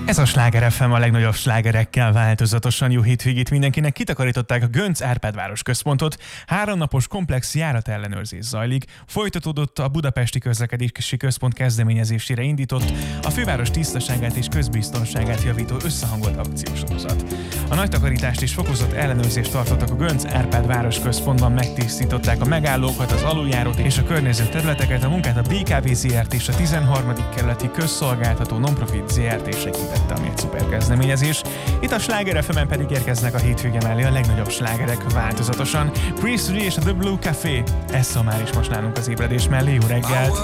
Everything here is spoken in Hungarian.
Ez a Sláger FM a legnagyobb slágerekkel változatosan. Jó hétvégét mindenkinek. Kitakarították a Göncz Árpád városközpontot. 3 napos komplex járatellenőrzés zajlik. Folytatódott a Budapesti Közlekedési Központ kezdeményezésére indított, a főváros tisztaságát és közbiztonságát javító összehangolt akciósorozat. A nagy takarítást és fokozott ellenőrzést tartottak a Göncz Árpád városközpontban, megtisztították a megállókat, az aluljárót és a környező területeket. A munkát a BKV ZRT és a 13. kerületi közszolgáltató Nonprofit ZRT segítette, ami egy szuper kezdeményezés. Itt a Sláger FM-en pedig érkeznek a hétvége mellé a legnagyobb slágerek változatosan. Prince 3 és a The Blue Café. Ez szól már is most nálunk az ébredés mellé. Jó reggelt!